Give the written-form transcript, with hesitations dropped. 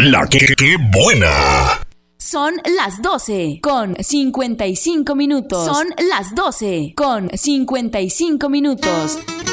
La que buena. Son las 12 con 55 minutos. Son las 12 con 55 minutos.